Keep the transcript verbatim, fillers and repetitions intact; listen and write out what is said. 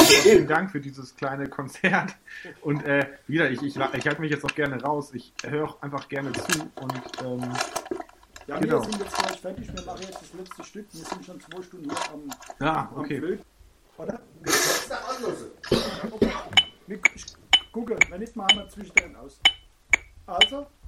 vielen Dank für dieses kleine Konzert. Und äh, wieder, ich, ich, ich halte mich jetzt auch gerne raus. Ich höre auch einfach gerne zu. Und ähm, ja, genau. Wir sind jetzt gleich fertig. Wir machen jetzt das letzte Stück. Wir sind schon zwei Stunden hier am, ja, okay. am Flöt. Oder? Ich gucke, wenn nicht, machen wir zwischendrin aus. Also.